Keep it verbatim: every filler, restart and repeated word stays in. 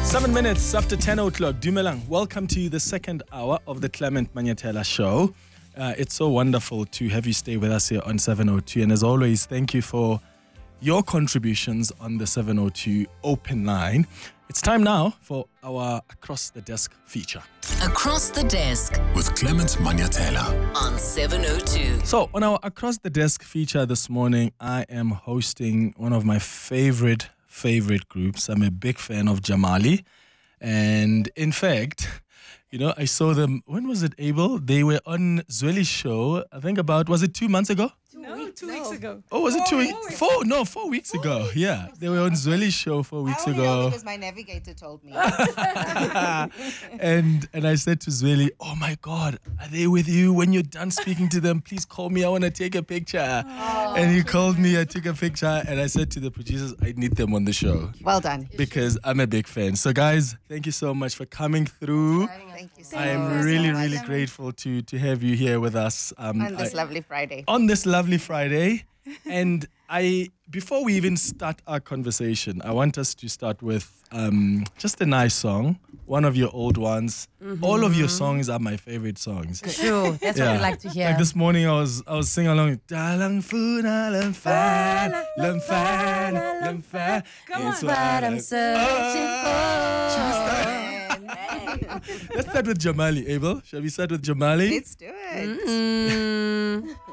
Seven minutes after ten o'clock. Dumelang, welcome to the second hour of the Clement Manyatela Show. Uh, it's so wonderful to have you stay with us here on seven oh two. And as always, thank you for your contributions on the seven oh two open line. It's time now for our Across the Desk feature. Across the Desk with Clement Manyatela on seven oh two. So on our Across the Desk feature this morning, I am hosting one of my favorite, favorite groups. I'm a big fan of Jamali. And in fact, you know, I saw them, when was it, Abel? They were on Zweli's show, I think about, was it two months ago? No, weeks. two no. weeks ago. Oh, was it two weeks? Four, four, no, four weeks four ago. Weeks. Yeah, they were on Zweli's show four weeks I only ago. know because my navigator told me. and and I said to Zweli, oh my God, are they with you? When you're done speaking to them, please call me. I want to take a picture. Oh, and he called me. I took a picture, and I said to the producers, I need them on the show. Well done. Because I'm a big fan. So guys, thank you so much for coming through. Thank you so I am much. really, really grateful to to have you here with us um, on this I, lovely Friday. On this lovely Friday. And I, before we even start our conversation, I want us to start with um, just a nice song, one of your old ones. Mm-hmm. All of your songs are my favorite songs. Sure, that's yeah. what we like to hear. Like this morning, I was I was singing along. Dalang funa lamfan, lamfan, lamfan. It's what I'm searching for. Let's start with Jamali, Abel. Shall we start with Jamali? Let's do it. Mm-hmm.